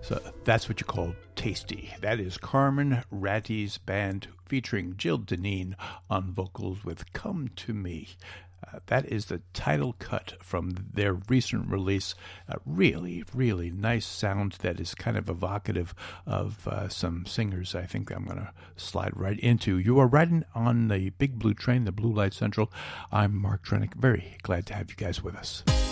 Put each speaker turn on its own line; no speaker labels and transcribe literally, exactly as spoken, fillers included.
So that's what you call tasty. That is Carmen Ratty's band featuring Jill Deneen on vocals with Come to Me. Uh, that is the title cut from their recent release. A really, really nice sound that is kind of evocative of uh, some singers I think I'm going to slide right into. You are riding on the Big Blue Train, the Blue Light Central. I'm Mark Trenick. Very glad to have you guys with us.